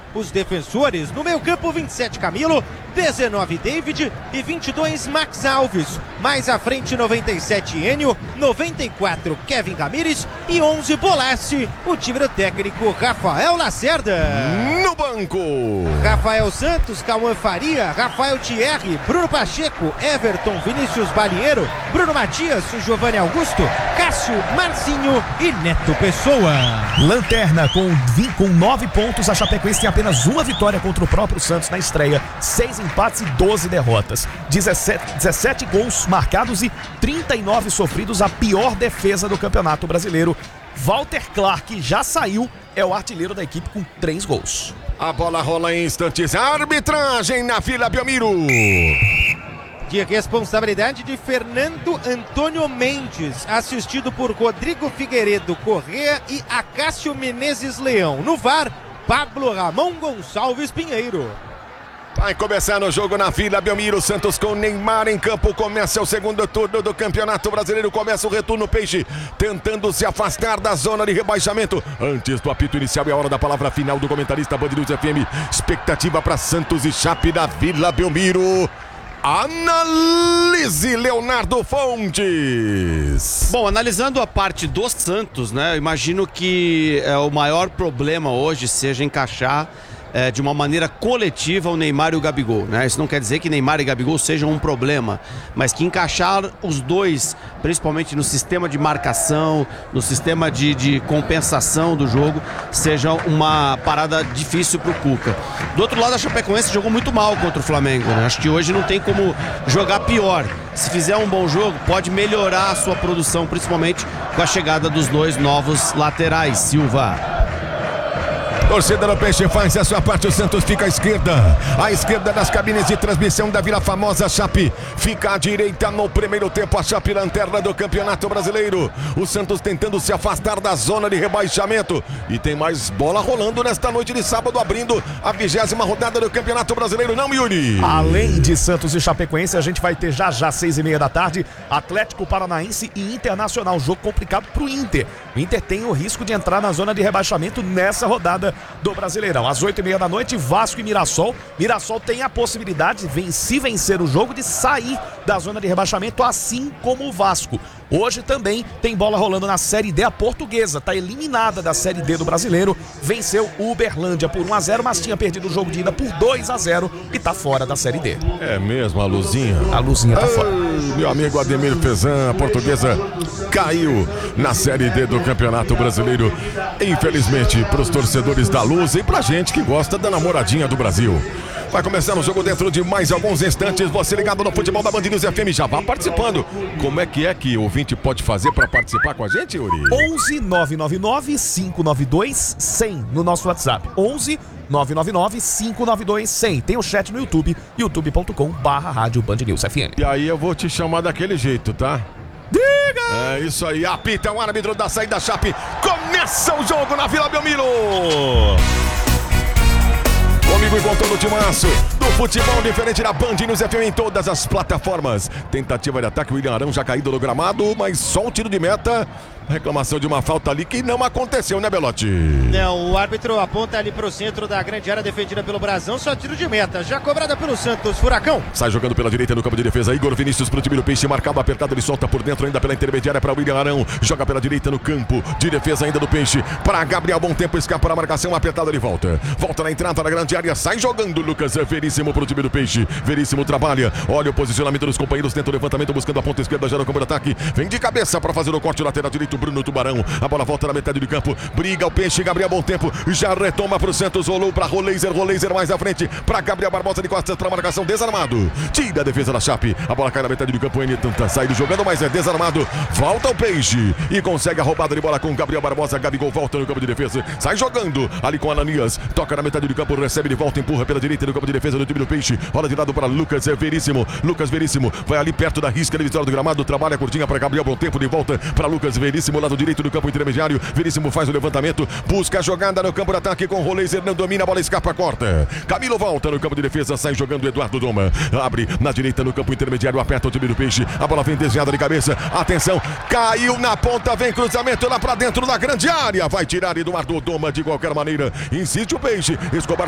Os defensores, no meio campo, 27 Camilo, 19 David e 22 Max Alves. Mais à frente, 97 Enio, 94 Kevin Ramírez e 11 Bolassi. O time do técnico Rafael Lacerda. No banco, Rafael Santos, Cauã Faria, Rafael Thierry, Bruno Pacheco, Everton, Vinícius Balieiro, Bruno Matias, Giovanni Augusto, Cássio, Marcinho e Neto Pessoa. Lanterna com 9 pontos, a Chapecoense tem apenas uma vitória contra o próprio Santos na estreia, 6 empates e 12 derrotas, 17 gols marcados e 39 sofridos, a pior defesa do Campeonato Brasileiro. Walter Clark já saiu, é o artilheiro da equipe com 3 gols. A bola rola em instantes, a arbitragem na Vila Belmiro. De responsabilidade de Fernando Antônio Mendes, assistido por Rodrigo Figueiredo Correa e Acácio Menezes Leão. No VAR, Pablo Ramon Gonçalves Pinheiro. Vai começar o jogo na Vila Belmiro, Santos com Neymar em campo, começa o segundo turno do Campeonato Brasileiro, começa o retorno Peixe, tentando se afastar da zona de rebaixamento. Antes do apito inicial é a hora da palavra final do comentarista Band News FM, expectativa para Santos e Chape da Vila Belmiro. Analise Leonardo Fontes. Bom, analisando a parte do Santos, né? Imagino que o maior problema hoje seja encaixar de uma maneira coletiva o Neymar e o Gabigol, né? Isso não quer dizer que Neymar e Gabigol sejam um problema, mas que encaixar os dois, principalmente no sistema de marcação, no sistema de compensação do jogo, seja uma parada difícil pro Cuca. Do outro lado, a Chapecoense jogou muito mal contra o Flamengo, né? Acho que hoje não tem como jogar pior. Se fizer um bom jogo, pode melhorar a sua produção, principalmente com a chegada dos dois novos laterais. Silva. Torcida do Peixe faz a sua parte, o Santos fica à esquerda das cabines de transmissão da Vila Famosa. Chape fica à direita no primeiro tempo, a Chape lanterna do Campeonato Brasileiro. O Santos tentando se afastar da zona de rebaixamento e tem mais bola rolando nesta noite de sábado, abrindo a 20ª rodada do Campeonato Brasileiro, não, Yuri? Além de Santos e Chapecoense, a gente vai ter já 6h30 da tarde, Atlético Paranaense e Internacional, jogo complicado pro Inter. O Inter tem o risco de entrar na zona de rebaixamento nessa rodada do Brasileirão. Às 8h30 da noite, Vasco e Mirassol. Mirassol tem a possibilidade, se vencer o jogo, de sair da zona de rebaixamento, assim como o Vasco. Hoje também tem bola rolando na Série D. A Portuguesa está eliminada da Série D do Brasileiro. Venceu o Uberlândia por 1-0, mas tinha perdido o jogo de ida por 2-0 e está fora da Série D. É mesmo, a Luzinha? A Luzinha está fora. Meu amigo Ademir Fezan, a Portuguesa caiu na Série D do Campeonato Brasileiro. Infelizmente, para os torcedores da Luz e pra gente que gosta da namoradinha do Brasil. Vai começar o jogo dentro de mais alguns instantes. Você ligado no futebol da Band News FM, já vá participando. Como é que o ouvinte pode fazer para participar com a gente, Yuri? 11 999 592 100 no nosso WhatsApp. 11 999 592 100. Tem o chat no YouTube, youtube.com/rádio Band News FM. E aí eu vou te chamar daquele jeito, tá? Diga! É isso aí, apita o árbitro da saída Chape. Começa o jogo na Vila Belmiro. Comigo e com todo o timaço do futebol diferente da Band News FM em todas as plataformas. Tentativa de ataque, o William Arão já caído no gramado, mas só um tiro de meta. Reclamação de uma falta ali que não aconteceu, né, Belotti? Não, o árbitro aponta ali pro centro da grande área defendida pelo Brasão, só tiro de meta, já cobrada pelo Santos, Furacão. Sai jogando pela direita no campo de defesa, Igor Vinícius pro time do Peixe, marcado, apertado, ele solta por dentro ainda pela intermediária para William Arão, joga pela direita no campo de defesa ainda do Peixe, para Gabriel, bom tempo, escapa a marcação, apertada, ele volta na entrada da grande área, sai jogando Lucas Veríssimo pro time do Peixe, Veríssimo trabalha, olha o posicionamento dos companheiros, tenta o levantamento, buscando a ponta esquerda, gera o campo de ataque, vem de cabeça para fazer o corte lateral direito, Bruno Tubarão. A bola volta na metade do campo, briga o Peixe, Gabriel, bom tempo, já retoma pro Santos, rolou pra Roleiser mais à frente, pra Gabriel Barbosa de costas pra marcação, desarmado, tira a defesa da Chape, a bola cai na metade do campo, ele tenta sair jogando, mas é desarmado, volta o Peixe e consegue a roubada de bola com Gabriel Barbosa, Gabigol volta no campo de defesa, sai jogando ali com Ananias, toca na metade do campo, recebe de volta, empurra pela direita no campo de defesa do time do Peixe, rola de lado para Lucas Veríssimo, vai ali perto da risca divisória do gramado, trabalha a curtinha para Gabriel, bom tempo de volta para Lucas Veríssimo, lado direito do campo intermediário, Veríssimo faz o levantamento, busca a jogada no campo de ataque com Roleiser, não domina, a bola escapa, corta, Camilo volta no campo de defesa, sai jogando Eduardo Doma, abre na direita no campo intermediário, aperta o time do Peixe, a bola vem desviada de cabeça, atenção, caiu na ponta, vem cruzamento lá pra dentro da grande área, vai tirar Eduardo Doma de qualquer maneira, insiste o Peixe, Escobar